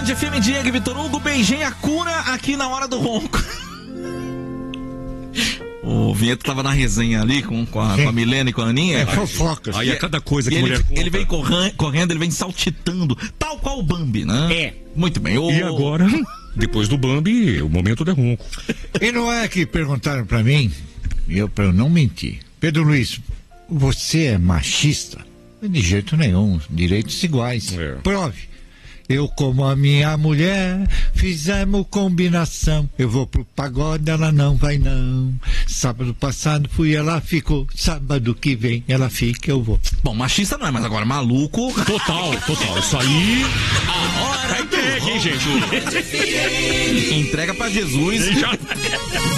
De FM Diego e Vitor Hugo, beijei a cura aqui na hora do ronco. O Vinheta tava na resenha ali com a Milena e com a Aninha. Fofocas. Aí é cada coisa que mulher conta. Ele vem correndo, ele vem saltitando, tal qual o Bambi, né? É. Muito bem. E agora, depois do Bambi, o momento de ronco. E não é que perguntaram pra mim, pra eu não mentir. Pedro Luiz, você é machista? De jeito nenhum, direitos iguais. É. Prove. Eu como a minha mulher, fizemos combinação. Eu vou pro pagode, ela não vai não. Sábado passado fui, ela ficou. Sábado que vem, ela fica, eu vou. Bom, machista não é, mas agora maluco. Total. Isso aí. A hora Tá entregue, hein, gente? entrega pra Jesus.